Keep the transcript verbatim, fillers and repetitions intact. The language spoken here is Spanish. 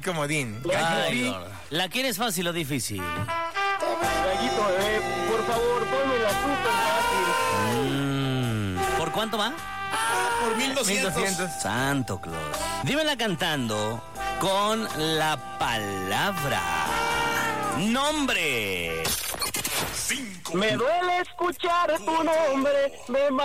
comodín. Ay, ¿la quieres fácil o difícil? Gallito, bebé, por favor, ponme la súper fácil. Mm, ¿por cuánto va? Por mil doscientos. Santo Claus. Dímela cantando con la palabra nombre. Me duele escuchar tu nombre, me